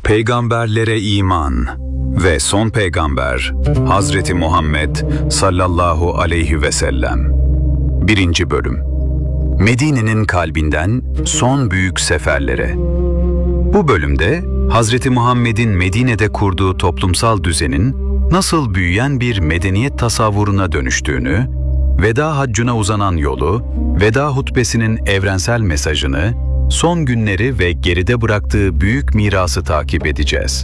Peygamberlere iman ve son peygamber Hazreti Muhammed sallallahu aleyhi ve sellem. 1. Bölüm. Medine'nin kalbinden son büyük seferlere. Bu bölümde Hazreti Muhammed'in Medine'de kurduğu toplumsal düzenin nasıl büyüyen bir medeniyet tasavvuruna dönüştüğünü, veda haccına uzanan yolu, veda hutbesinin evrensel mesajını, son günleri ve geride bıraktığı büyük mirası takip edeceğiz.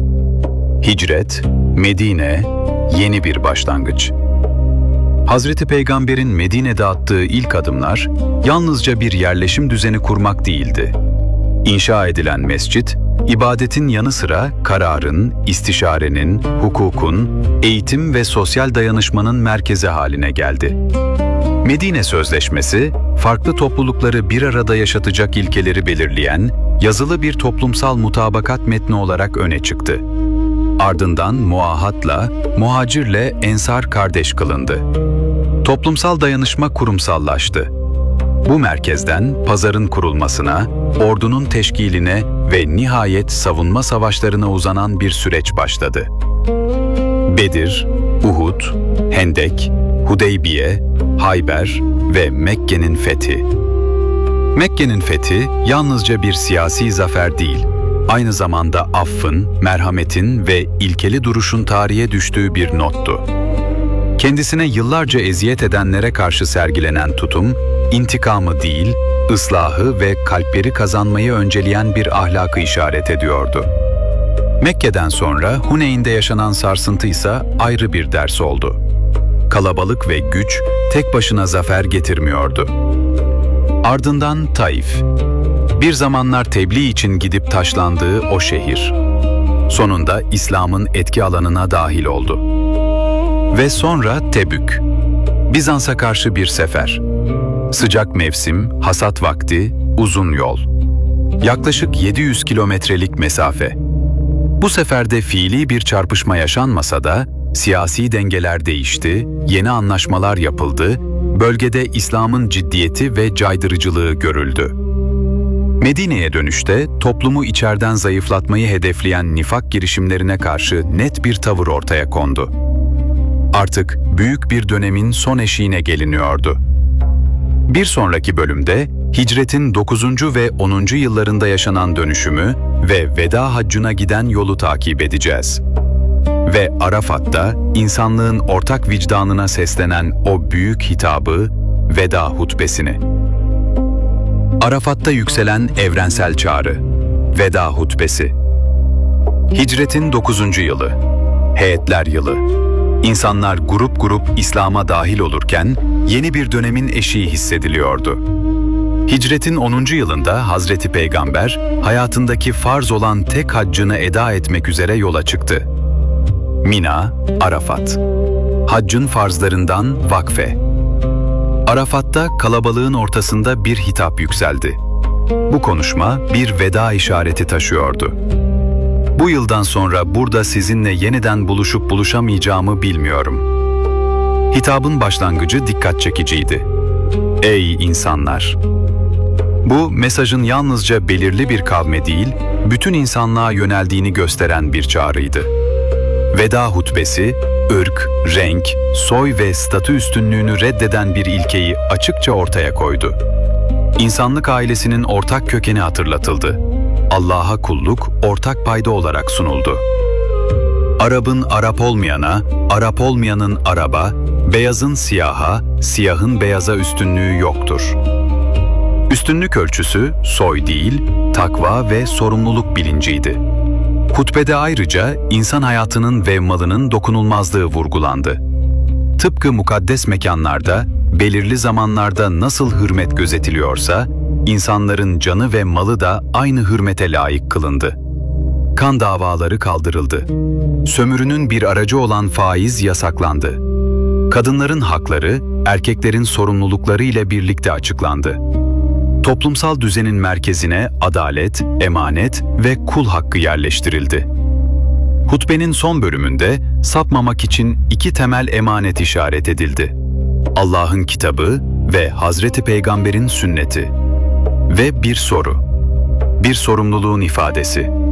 Hicret, Medine, yeni bir başlangıç. Hazreti Peygamber'in Medine'de attığı ilk adımlar, yalnızca bir yerleşim düzeni kurmak değildi. İnşa edilen mescit, ibadetin yanı sıra kararın, istişarenin, hukukun, eğitim ve sosyal dayanışmanın merkezi haline geldi. Medine Sözleşmesi, farklı toplulukları bir arada yaşatacak ilkeleri belirleyen, yazılı bir toplumsal mutabakat metni olarak öne çıktı. Ardından muahatla, muhacirle ensar kardeş kılındı. Toplumsal dayanışma kurumsallaştı. Bu merkezden pazarın kurulmasına, ordunun teşkiline ve nihayet savunma savaşlarına uzanan bir süreç başladı. Bedir, Uhud, Hendek, Hudeybiye, Hayber ve Mekke'nin fethi. Mekke'nin fethi yalnızca bir siyasi zafer değil, aynı zamanda affın, merhametin ve ilkeli duruşun tarihe düştüğü bir nottu. Kendisine yıllarca eziyet edenlere karşı sergilenen tutum, intikamı değil, ıslahı ve kalpleri kazanmayı önceleyen bir ahlakı işaret ediyordu. Mekke'den sonra Huneyn'de yaşanan sarsıntı ise ayrı bir ders oldu. Kalabalık ve güç tek başına zafer getirmiyordu. Ardından Taif. Bir zamanlar tebliğ için gidip taşlandığı o şehir. Sonunda İslam'ın etki alanına dahil oldu. Ve sonra Tebük. Bizans'a karşı bir sefer. Sıcak mevsim, hasat vakti, uzun yol. Yaklaşık 700 kilometrelik mesafe. Bu seferde fiili bir çarpışma yaşanmasa da, siyasi dengeler değişti, yeni anlaşmalar yapıldı, bölgede İslam'ın ciddiyeti ve caydırıcılığı görüldü. Medine'ye dönüşte toplumu içeriden zayıflatmayı hedefleyen nifak girişimlerine karşı net bir tavır ortaya kondu. Artık büyük bir dönemin son eşiğine geliniyordu. Bir sonraki bölümde Hicret'in 9. ve 10. yıllarında yaşanan dönüşümü ve veda haccına giden yolu takip edeceğiz. Ve Arafat'ta insanlığın ortak vicdanına seslenen o büyük hitabı, veda hutbesini. Arafat'ta yükselen evrensel çağrı, veda hutbesi. Hicret'in 9. yılı, heyetler yılı. İnsanlar grup grup İslam'a dahil olurken yeni bir dönemin eşiği hissediliyordu. Hicret'in 10. yılında Hazreti Peygamber hayatındaki farz olan tek haccını eda etmek üzere yola çıktı. Mina, Arafat. Haccın farzlarından vakfe. Arafat'ta kalabalığın ortasında bir hitap yükseldi. Bu konuşma bir veda işareti taşıyordu. Bu yıldan sonra burada sizinle yeniden buluşup buluşamayacağımı bilmiyorum. Hitabın başlangıcı dikkat çekiciydi. Ey insanlar! Bu mesajın yalnızca belirli bir kavme değil, bütün insanlığa yöneldiğini gösteren bir çağrıydı. Veda hutbesi, ırk, renk, soy ve statü üstünlüğünü reddeden bir ilkeyi açıkça ortaya koydu. İnsanlık ailesinin ortak kökeni hatırlatıldı. Allah'a kulluk ortak payda olarak sunuldu. Arap'ın Arap olmayana, Arap olmayanın Arap'a, beyazın siyaha, siyahın beyaza üstünlüğü yoktur. Üstünlük ölçüsü soy değil, takva ve sorumluluk bilinciydi. Hutbede ayrıca insan hayatının ve malının dokunulmazlığı vurgulandı. Tıpkı mukaddes mekanlarda, belirli zamanlarda nasıl hürmet gözetiliyorsa, insanların canı ve malı da aynı hürmete layık kılındı. Kan davaları kaldırıldı. Sömürünün bir aracı olan faiz yasaklandı. Kadınların hakları, erkeklerin sorumlulukları ile birlikte açıklandı. Toplumsal düzenin merkezine adalet, emanet ve kul hakkı yerleştirildi. Hutbenin son bölümünde sapmamak için 2 temel emanet işaret edildi. Allah'ın kitabı ve Hazreti Peygamber'in sünneti. Ve bir soru. Bir sorumluluğun ifadesi.